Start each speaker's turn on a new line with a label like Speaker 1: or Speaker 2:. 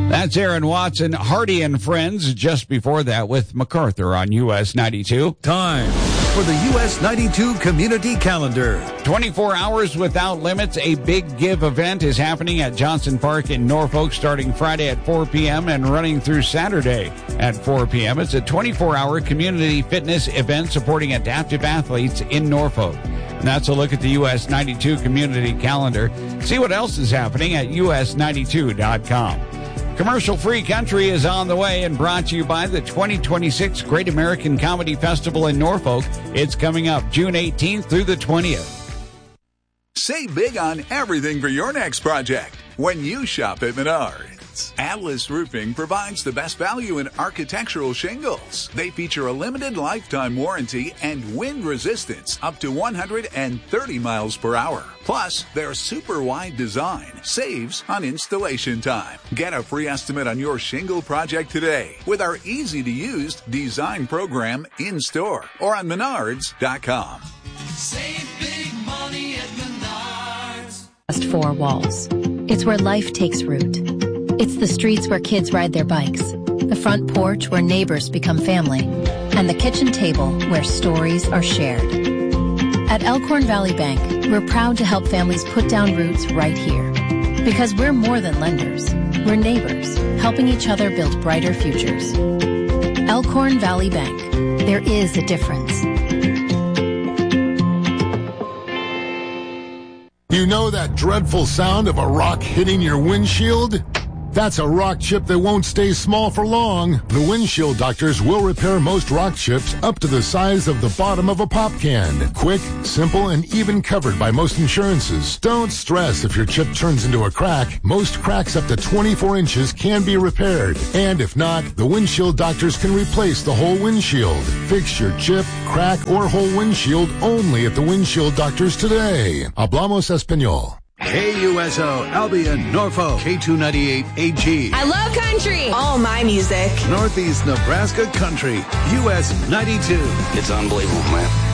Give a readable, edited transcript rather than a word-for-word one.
Speaker 1: That's Aaron Watson, Hardy and Friends, just before that with MacArthur on US 92.
Speaker 2: Time for the US 92 Community Calendar.
Speaker 1: 24 hours without limits. A Big Give event is happening at Johnson Park in Norfolk starting Friday at 4 p.m. and running through Saturday at 4 p.m. It's a 24-hour community fitness event supporting adaptive athletes in Norfolk. And that's a look at the US 92 Community Calendar. See what else is happening at us92.com. Commercial-free country is on the way and brought to you by the 2026 Great American Comedy Festival in Norfolk. It's coming up June 18th through the 20th.
Speaker 3: Save big on everything for your next project when you shop at Menards. Atlas Roofing provides the best value in architectural shingles. They feature a limited lifetime warranty and wind resistance up to 130 miles per hour. Plus, their super wide design saves on installation time. Get a free estimate on your shingle project today with our easy-to-use design program in-store or on Menards.com.
Speaker 4: Save big money at Menards.
Speaker 5: Just four walls. It's where life takes root. It's the streets where kids ride their bikes, the front porch where neighbors become family, and the kitchen table where stories are shared. At Elkhorn Valley Bank, we're proud to help families put down roots right here. Because we're more than lenders. We're neighbors, helping each other build brighter futures. Elkhorn Valley Bank. There is a difference.
Speaker 6: You know that dreadful sound of a rock hitting your windshield? That's a rock chip that won't stay small for long. The Windshield Doctors will repair most rock chips up to the size of the bottom of a pop can. Quick, simple, and even covered by most insurances. Don't stress if your chip turns into a crack. Most cracks up to 24 inches can be repaired. And if not, the Windshield Doctors can replace the whole windshield. Fix your chip, crack, or whole windshield only at the Windshield Doctors today. Hablamos Español.
Speaker 2: KUSO, Albion, Norfolk, K298AG.
Speaker 7: I love country. All my music.
Speaker 2: Northeast Nebraska Country, US 92.
Speaker 8: It's unbelievable, man.